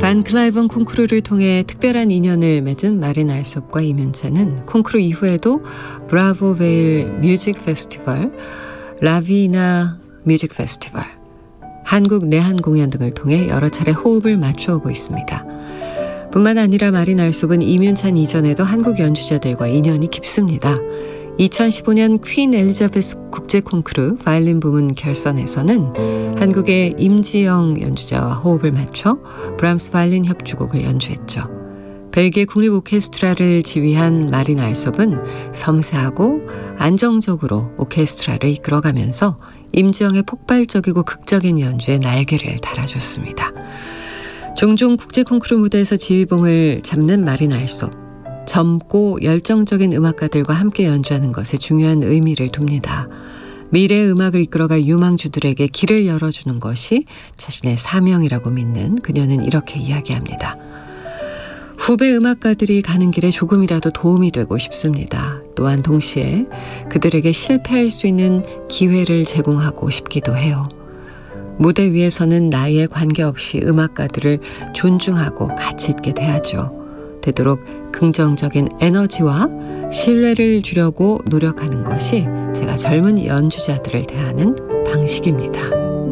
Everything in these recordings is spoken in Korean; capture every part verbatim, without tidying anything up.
반 클라이번 콩쿠르를 통해 특별한 인연을 맺은 마린 알솝과 이문찬은 콩쿠르 이후에도 브라보 베일 뮤직 페스티벌, 라비나 뮤직 페스티벌, 한국 내한 공연 등을 통해 여러 차례 호흡을 맞춰오고 있습니다. 뿐만 아니라 마린 알솝은 이문찬 이전에도 한국 연주자들과 인연이 깊습니다. 이천십오 년 퀸 엘리자베스 국제 콩쿠르 바이올린 부문 결선에서는 한국의 임지영 연주자와 호흡을 맞춰 브람스 바이올린 협주곡을 연주했죠. 벨기에 국립 오케스트라를 지휘한 마린 알솝은 섬세하고 안정적으로 오케스트라를 이끌어가면서 임지영의 폭발적이고 극적인 연주에 날개를 달아줬습니다. 종종 국제 콩쿠르 무대에서 지휘봉을 잡는 마린 알솝. 젊고 열정적인 음악가들과 함께 연주하는 것에 중요한 의미를 둡니다. 미래의 음악을 이끌어갈 유망주들에게 길을 열어주는 것이 자신의 사명이라고 믿는 그녀는 이렇게 이야기합니다. 후배 음악가들이 가는 길에 조금이라도 도움이 되고 싶습니다. 또한 동시에 그들에게 실패할 수 있는 기회를 제공하고 싶기도 해요. 무대 위에서는 나이에 관계없이 음악가들을 존중하고 가치 있게 대하죠. 되도록 긍정적인 에너지와 신뢰를 주려고 노력하는 것이 제가 젊은 연주자들을 대하는 방식입니다.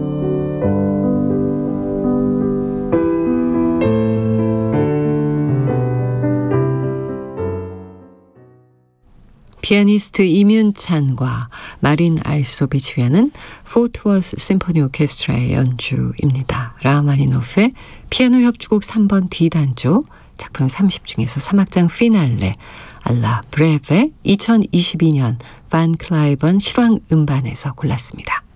피아니스트 이문찬과 마린 알솝이 지휘하는 포트워스 심포니 오케스트라의 연주입니다. 라흐마니노프의 피아노 협주곡 삼 번 D단조 작품 삼십 중에서 삼 악장 피날레 알라 브레베 이천이십이 년 반 클라이번 실황 음반에서 골랐습니다.